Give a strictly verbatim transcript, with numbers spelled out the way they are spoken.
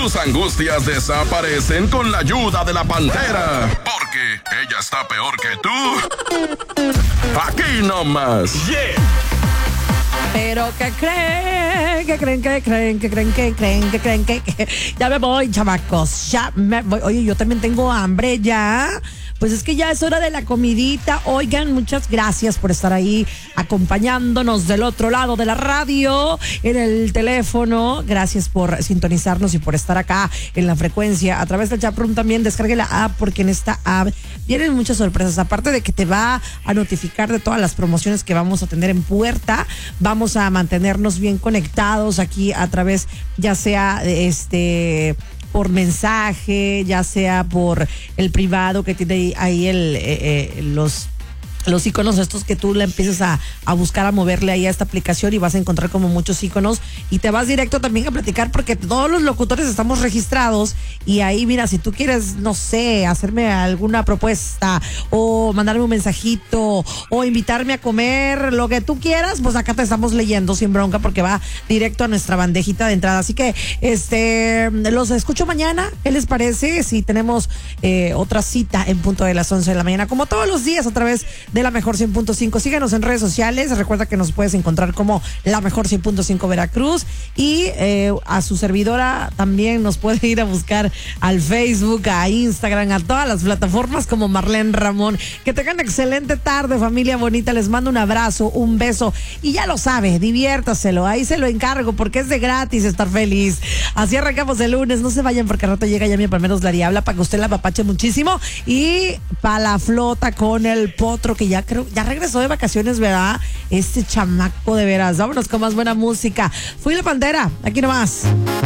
Tus angustias desaparecen con la ayuda de la Pantera. Porque ella está peor que tú. Aquí nomás. Yeah. Pero que creen, que creen, que creen, que creen, que creen, que creen, que... Ya me voy, chamacos, ya me voy. Oye, yo también tengo hambre ya. Pues es que ya es hora de la comidita. Oigan, muchas gracias por estar ahí acompañándonos del otro lado de la radio, en el teléfono. Gracias por sintonizarnos y por estar acá en la frecuencia. A través del chatroom también descargue la app, porque en esta app vienen muchas sorpresas. Aparte de que te va a notificar de todas las promociones que vamos a tener en puerta, vamos a mantenernos bien conectados aquí a través, ya sea de este... por mensaje, ya sea por el privado que tiene ahí el, eh, eh, los los iconos estos que tú le empiezas a, a buscar, a moverle ahí a esta aplicación, y vas a encontrar como muchos iconos, y te vas directo también a platicar, porque todos los locutores estamos registrados, y ahí mira, si tú quieres, no sé, hacerme alguna propuesta o mandarme un mensajito o invitarme a comer, lo que tú quieras, pues acá te estamos leyendo sin bronca, porque va directo a nuestra bandejita de entrada. Así que este los escucho mañana. ¿Qué les parece si tenemos eh, otra cita en punto de las once de la mañana, como todos los días, a través de la Mejor cien punto cinco? Síguenos en redes sociales. Recuerda que nos puedes encontrar como La Mejor cien punto cinco Veracruz, y eh, a su servidora también nos puede ir a buscar al Facebook, a Instagram, a todas las plataformas como Marlene Ramón. Que tengan excelente tarde, familia bonita. Les mando un abrazo, un beso, y ya lo sabe, diviértaselo. Ahí se lo encargo, porque es de gratis estar feliz. Así arrancamos el lunes. No se vayan, porque al rato llega ya mi Palmeros la Diabla, para que usted la apapache muchísimo, y para la flota con el potro, que ya creo, ya regresó de vacaciones, ¿verdad? Este chamaco, de veras. Vámonos con más buena música. Fui la Pantera, aquí nomás.